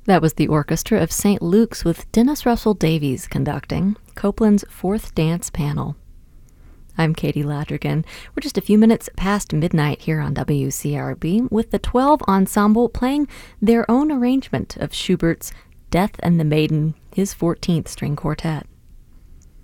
That was the orchestra of St. Luke's with Dennis Russell Davies conducting Copland's Fourth Dance Panel. I'm Katie Ladrigan. We're just a few minutes past midnight here on WCRB with the 12 Ensemble playing their own arrangement of Schubert's Death and the Maiden, his 14th string quartet.